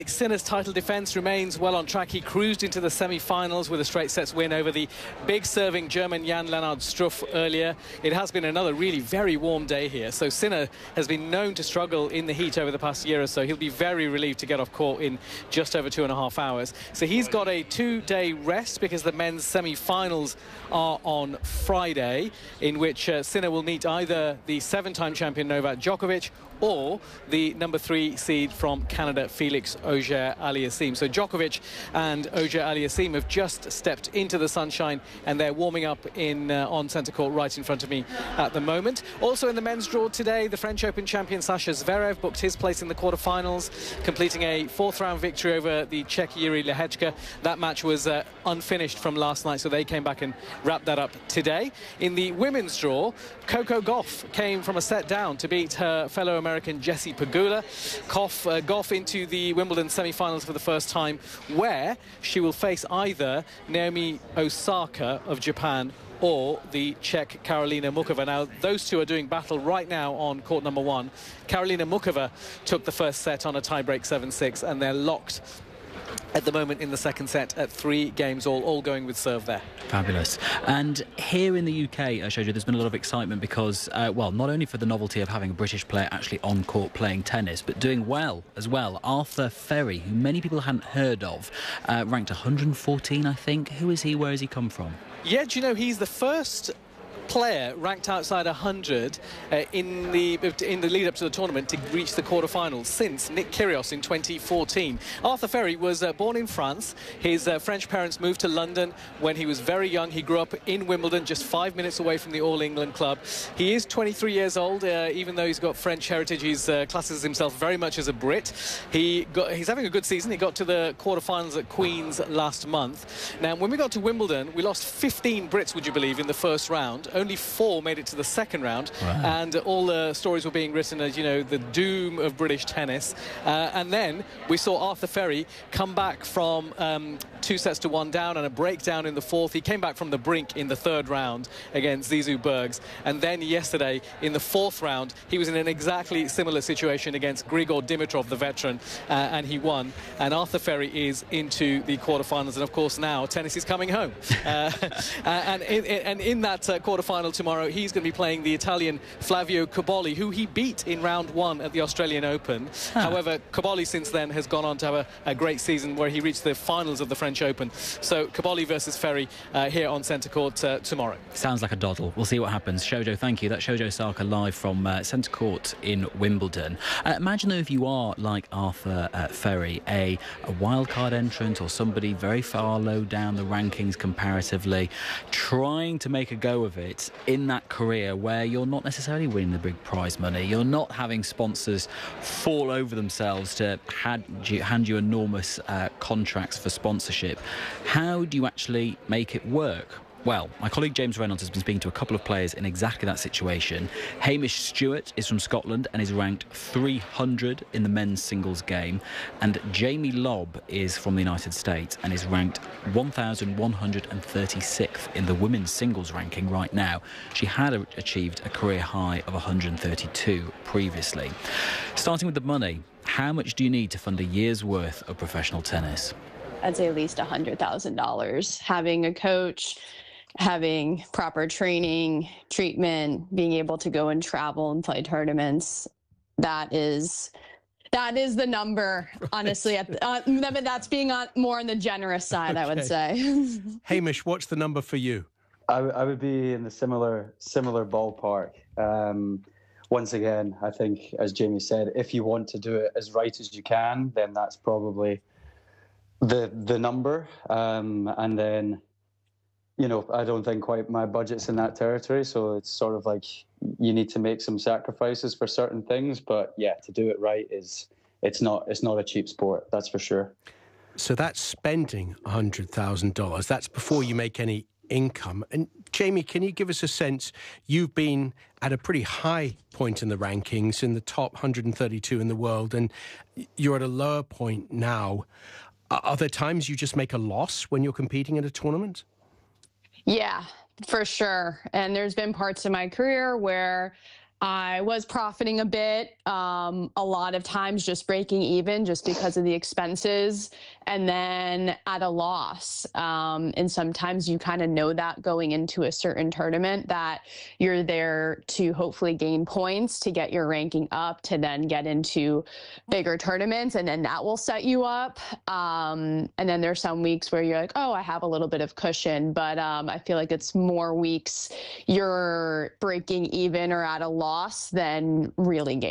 Sinner's title defence remains well on track. He cruised into the semi-finals with a straight sets win over the big serving German Jan-Lennard Struff earlier. It has been another really very warm day here, so Sinner has been known to struggle in the heat over the past year or so. He'll be very relieved to get off court in just over 2.5 hours. So he's got a 2-day rest because the men's semi-finals are on Friday, in which Sinner will meet either the 7-time champion Novak Djokovic or the number 3 seed from Canada, Felix Auger-Aliassime. So Djokovic and Auger-Aliassime have just stepped into the sunshine, and they're warming up on centre court right in front of me at the moment. Also in the men's draw today, the French Open champion Sasha Zverev booked his place in the quarterfinals, completing a 4th-round victory over the Czech Yuri Lehečka. That match was unfinished from last night, so they came back and wrapped that up today. In the women's draw, Coco Gauff came from a set down to beat her fellow American Jessie Pegula. Gauff into the Wimbledon semi-finals for the first time, where she will face either Naomi Osaka of Japan or the Czech Karolina Muchova. Now, those two are doing battle right now on court number 1. Karolina Muchova took the first set on a tie-break 7-6, and they're locked at the moment in the second set at 3 games all going with serve there. Fabulous. And here in the UK, Shojo, there's been a lot of excitement because, well, not only for the novelty of having a British player actually on court playing tennis, but doing well as well. Arthur Ferry, who many people hadn't heard of, ranked 114, I think. Who is he? Where has he come from? Yeah, do you know, he's the first player ranked outside 100 in the lead up to the tournament to reach the quarterfinals since Nick Kyrgios in 2014. Arthur Ferry was born in France. His French parents moved to London when he was very young. He grew up in Wimbledon, just 5 minutes away from the All England club. He is 23 years old. Even though he's got French heritage, he classes himself very much as a Brit. He's having a good season. He got to the quarterfinals at Queen's last month. Now, when we got to Wimbledon, we lost 15 Brits, would you believe, in the first round. Only 4 made it to the second round. Wow. And all the stories were being written as, you know, the doom of British tennis. And then we saw Arthur Ferry come back from 2-1 down and a breakdown in the 4th. He came back from the brink in the 3rd round against Zizou Bergs. And then yesterday, in the 4th round, he was in an exactly similar situation against Grigor Dimitrov, the veteran, and he won. And Arthur Ferry is into the quarterfinals. And, of course, now tennis is coming home. And in that quarterfinal tomorrow, he's going to be playing the Italian Flavio Cobolli, who he beat in round 1 at the Australian Open. However, Cobolli since then has gone on to have a great season where he reached the finals of the French Open. So Cobolli versus Ferry here on centre court tomorrow. Sounds like a doddle. We'll see what happens. Shojo, thank you. That's Shojo Osaka live from centre court in Wimbledon. Imagine though, if you are like Arthur Ferry, a wildcard entrant or somebody very far low down the rankings comparatively, trying to make a go of it in that career where you're not necessarily winning the big prize money, you're not having sponsors fall over themselves to hand you enormous contracts for sponsorship. How do you actually make it work? Well, my colleague James Reynolds has been speaking to a couple of players in exactly that situation. Hamish Stewart is from Scotland and is ranked 300 in the men's singles game. And Jamie Lobb is from the United States and is ranked 1,136th in the women's singles ranking right now. She had achieved a career high of 132 previously. Starting with the money, how much do you need to fund a year's worth of professional tennis? I'd say at least $100,000. Having a coach, having proper training, treatment, being able to go and travel and play tournaments, that is the number, honestly. That's being more on the generous side, okay. I would say. Hamish, what's the number for you? I would be in the similar ballpark. Once again, I think, as Jamie said, if you want to do it as right as you can, then that's probably the number. And then, you know, I don't think quite my budget's in that territory, so it's sort of like you need to make some sacrifices for certain things. But yeah, to do it right it's not a cheap sport, that's for sure. So that's spending $100,000. That's before you make any income. And Jamie, can you give us a sense? You've been at a pretty high point in the rankings, in the top 132 in the world, and you're at a lower point now. Are there times you just make a loss when you're competing in a tournament? Yeah, for sure. And there's been parts of my career where I was profiting a bit, a lot of times just breaking even just because of the expenses, and then at a loss. And sometimes you kind of know that going into a certain tournament that you're there to hopefully gain points to get your ranking up to then get into bigger tournaments, and then that will set you up. And then there's some weeks where you're like, oh, I have a little bit of cushion, but I feel like it's more weeks you're breaking even or at a loss than really gaining.